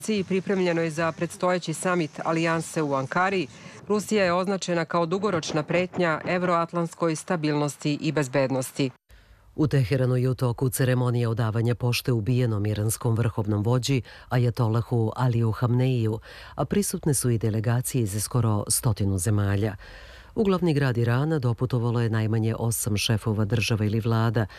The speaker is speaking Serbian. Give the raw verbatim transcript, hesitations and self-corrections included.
Pripremljenoj za predstojeći samit Alijanse u Ankari, Rusija je označena kao dugoročna pretnja evroatlantskoj stabilnosti i bezbednosti. U Teheranu je u toku ceremonija odavanja pošte ubijenom iranskom vrhovnom vođi ajatolahu Aliju Hamneiju, a prisutne su i delegacije iz skoro stotinu zemalja. U glavni grad Irana doputovalo je najmanje osam šefova država ili vlada,